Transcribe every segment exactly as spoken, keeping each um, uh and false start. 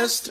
best.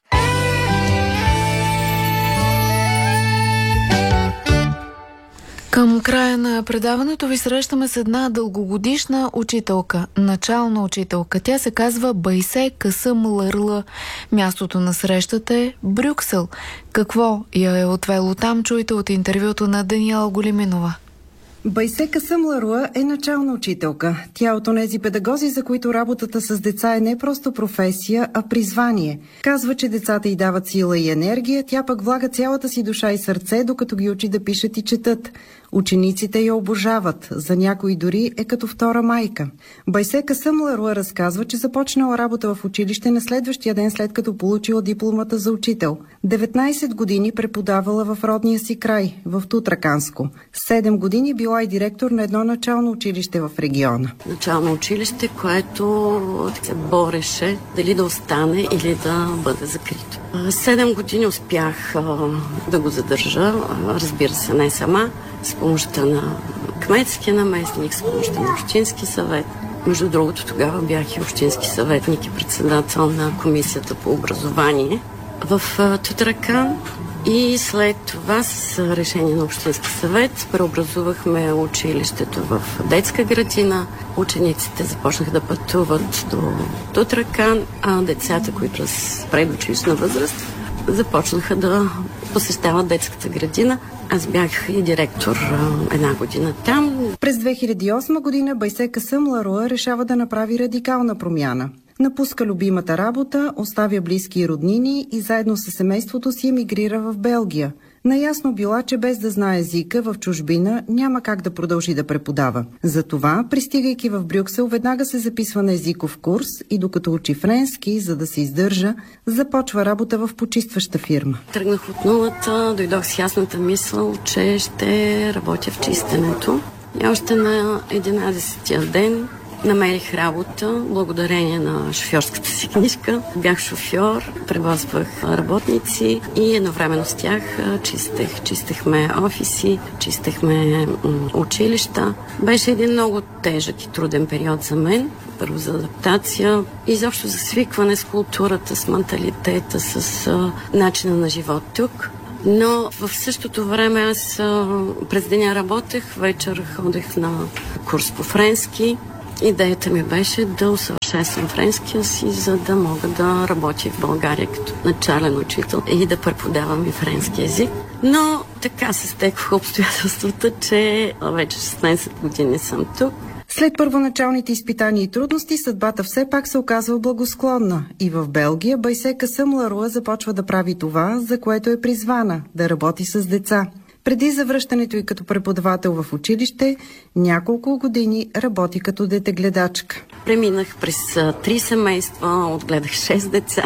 Към края на предаването ви срещаме с една дългогодишна учителка, начална учителка. Тя се казва Байсе Касъмлърла. Мястото на срещата е Брюксел. Какво я е отвело там, чуйте от интервюто на Даниела Голиминова. Байсе Касъмлърла е начална учителка. Тя е от онези педагози, за които работата с деца е не просто професия, а призвание. Казва, че децата й дават сила и енергия, тя пък влага цялата си душа и сърце, докато ги учи да пишат и четат. Учениците я обожават, за някои дори е като втора майка. Байсе Касъмлърла разказва, че започнала работа в училище на следващия ден, след като получила дипломата за учител. деветнайсет години преподавала в родния си край, в Тутраканско. седем години била и директор на едно начално училище в региона. Начално училище, което се бореше дали да остане или да бъде закрито. Седем години успях да го задържа, разбира се, не сама, с помощта на кметския наместник, с помощта на общински съвет. Между другото, тогава бях и общински съветник и председател на комисията по образование в Тутракан. И след това с решение на общински съвет преобразувахме училището в детска градина. Учениците започнаха да пътуват до Тутракан, а децата, които с предучилищна възраст, започнаха да посещават детската градина. Аз бях и директор една година там. През две хиляди и осма година Байсе Касъмлърла решава да направи радикална промяна. Напуска любимата работа, оставя близки и роднини и заедно с семейството си емигрира в Белгия. Наясно била, че без да знае езика в чужбина няма как да продължи да преподава. Затова, пристигайки в Брюксел, веднага се записва на езиков курс и докато учи френски, за да се издържа, започва работа в почистваща фирма. Тръгнах от нулата, дойдох с ясната мисъл, че ще работя в чистенето. И още на единадесетия ден намерих работа, благодарение на шофьорската си книжка. Бях шофьор, превозвах работници и едновременно с тях чистех. Чистехме офиси, чистехме училища. Беше един много тежък и труден период за мен. Първо за адаптация, изобщо за свикване с културата, с менталитета, с а, начина на живот тук. Но в същото време аз а, през деня работех, вечер ходех на курс по френски. Идеята ми беше да усъвършенствам френския си, за да мога да работя в България като начален учител и да преподавам и френски език. Но така се стекоха обстоятелствата, че вече шестнайсет години съм тук. След първоначалните изпитания и трудности, съдбата все пак се оказва благосклонна. И в Белгия Байсе Касъмлърла започва да прави това, за което е призвана – да работи с деца. Преди завръщането й като преподавател в училище, няколко години работи като детегледачка. Преминах през три семейства, отгледах шест деца.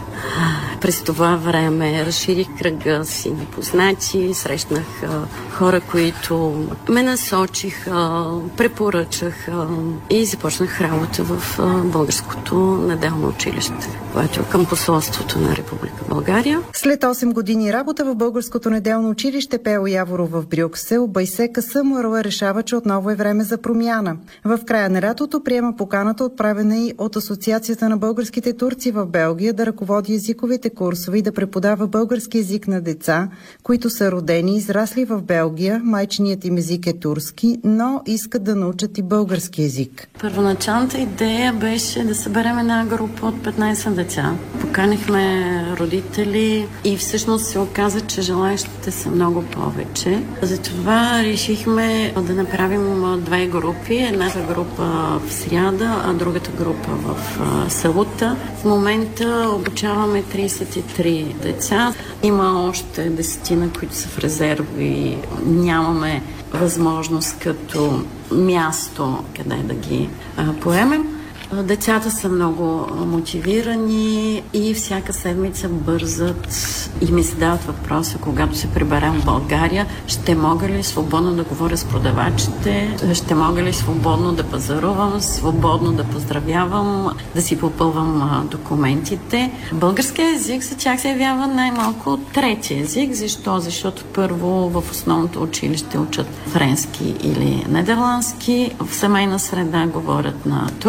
През това време разширих кръга си на познати, срещнах а, хора, които ме насочиха, препоръчаха и започнах работа в а, Българското неделно училище, което е към посолството на Република България. След осем години работа в Българското неделно училище Пео Яворов в Брюксел, Байсе Касъмлърла решава, че отново е време за промяна. В края на лятото приема поканата, отправена и от Асоциацията на българските турци в Белгия, да ръководи езиковите курсове и да преподава български език на деца, които са родени и израсли в Белгия. Майчиният им език е турски, но искат да научат и български език. Първоначалната идея беше да съберем една група от петнайсет деца. Поканихме родители и всъщност се оказа, че желаещите са много повече. Затова решихме да направим две групи. Едната група в сряда, а другата група в събота. В момента обучаваме трийсет и три деца. Има още десетина, които са в резерв и нямаме възможност като място къде да ги а, поемем. Децата са много мотивирани и всяка седмица бързат и ми задават въпроса, когато се приберем в България, ще мога ли свободно да говоря с продавачите, ще мога ли свободно да пазарувам, свободно да поздравявам, да си попълвам документите. Българският език за тях се явява най-малко трети език. Защо? Защото първо в основното училище учат френски или нидерландски, в семейна среда говорят на турски.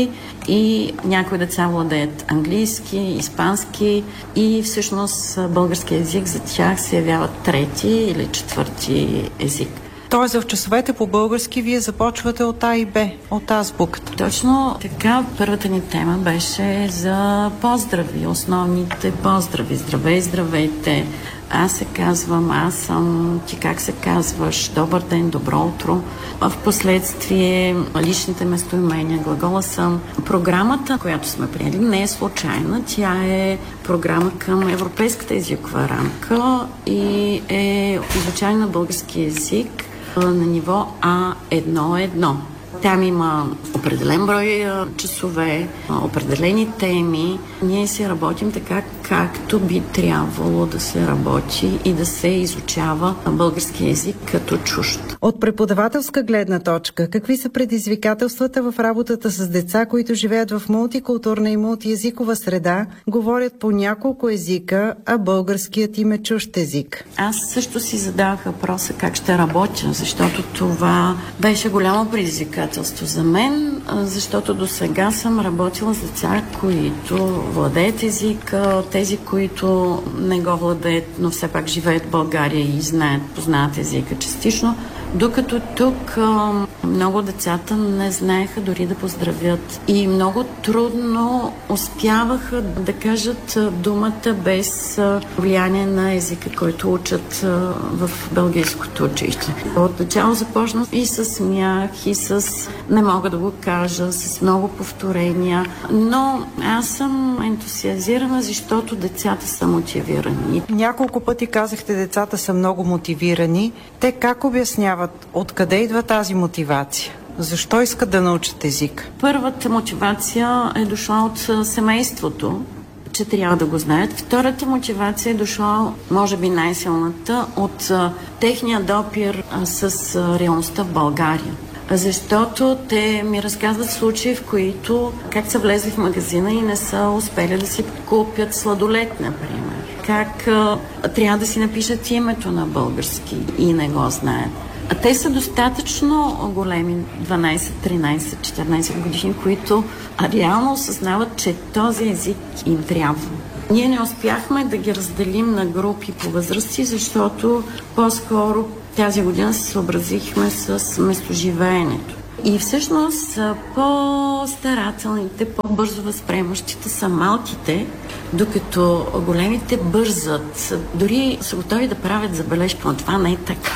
езици и някои деца владеят английски, испански и всъщност български език за тях се явява трети или четвърти език. Тоест в часовете по български вие започвате от А и Б, от азбуката. Точно така. Първата ни тема беше за поздрави, основните поздрави. Здравей, здравейте. Аз се казвам, аз съм, ти как се казваш, добър ден, добро утро. В последствие личните местоимения, глагола съм. Програмата, която сме приели, не е случайна. Тя е програма към Европейската езикова рамка и е изучаване на български език на ниво А едно. Там има определен брой часове, определени теми. Ние си работим така, както би трябвало да се работи и да се изучава български език като чужд. От преподавателска гледна точка, какви са предизвикателствата в работата с деца, които живеят в мултикултурна и мултиезикова среда, говорят по няколко езика, а българският им е чужд език? Аз също си задавах въпроса как ще работя, защото това беше голямо предизвикателство за мен, защото до сега съм работила с деца, които владеят езика, тези, които не го владеят, но все пак живеят в България и знаят, познават езика частично, докато тук много децата не знаеха дори да поздравят и много трудно успяваха да кажат думата без влияние на езика, който учат в белгийското училище. Отначало започна и с смях, и с не мога да го кажа, с много повторения, но аз съм ентусиазирана, защото децата са мотивирани. Няколко пъти казахте, децата са много мотивирани. Те как обясняват откъде идва тази мотивация? Защо искат да научат език? Първата мотивация е дошла от семейството, че трябва да го знаят. Втората мотивация е дошла, може би най-силната, от а, техния допир а, с а, реалността в България. Защото те ми разказват случаи, в които как са влезли в магазина и не са успели да си купят сладолет, например. Как а, трябва да си напишат името на български и не го знаят. А те са достатъчно големи, дванайсет, тринайсет, четиринайсет години, които реално осъзнават, че този език им трябва. Ние не успяхме да ги разделим на групи по възрасти, защото по-скоро тази година се съобразихме с местоживеенето. И всъщност по-старателните, по-бързо възприемащите са малките, докато големите бързат. Дори са готови да правят забележки, но това не е така.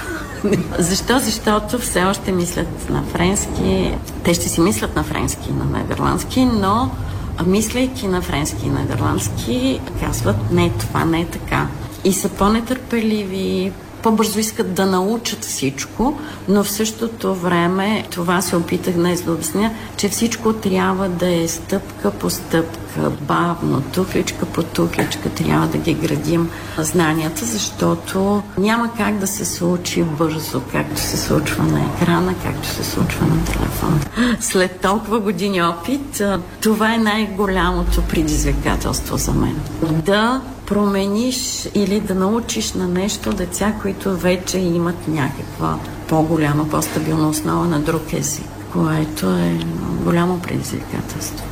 Защо? Защото все още мислят на френски. Те ще си мислят на френски и на нидерландски, но мислейки на френски и нидерландски, казват не, това не е така. И са по-нетърпеливи, по-бързо искат да научат всичко, но в същото време, това се опитах днес да обясня, че всичко трябва да е стъпка по стъпка, бавно, тухличка по тухличка, трябва да ги градим знанията, защото няма как да се случи бързо, както се случва на екрана, както се случва на телефона. След толкова години опит, това е най-голямото предизвикателство за мен. Да промениш или да научиш на нещо деца, които вече имат някаква по-голяма, по-стабилна основа на друг език, което е голямо предизвикателство.